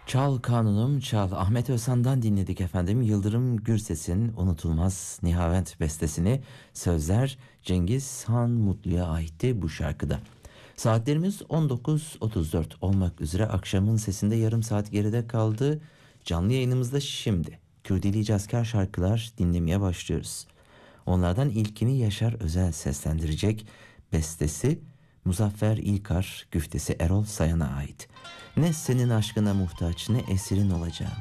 Çal kanunum çal. Ahmet Özhan'dan dinledik efendim. Yıldırım Gürses'in unutulmaz Nihavent bestesini. Sözler Cengiz Han Mutlu'ya aitti bu şarkıda. Saatlerimiz 19.34 olmak üzere, akşamın sesinde yarım saat geride kaldı. Canlı yayınımızda şimdi Kürdili Cazkar şarkılar dinlemeye başlıyoruz. Onlardan ilkini Yaşar Özel seslendirecek. Bestesi Muzaffer İlkar, güftesi Erol Sayan'a ait. Ne senin aşkına muhtaç, ne esirin olacağım.